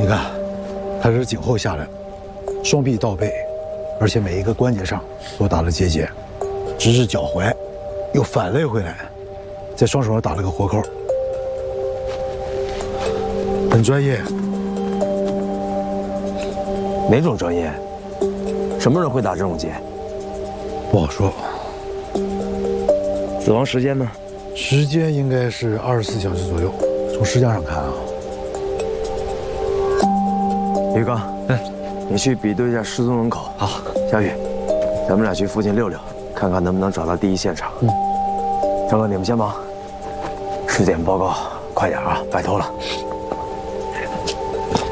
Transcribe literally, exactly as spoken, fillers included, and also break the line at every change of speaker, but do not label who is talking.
你看，他这是颈后下来，双臂倒背，而且每一个关节上都打了结节，直至脚踝，又反勒回来，在双手上打了个活扣，很专业。
哪种专业？什么人会打这种结？
不好说。
死亡时间呢？
时间应该是二十四小时左右，从时间上看啊。
于刚，嗯，你去比对一下失踪人口。好，小雨，咱们俩去附近溜溜，看看能不能找到第一现场。嗯，张哥，你们先忙，尸检报告快点啊，拜托了。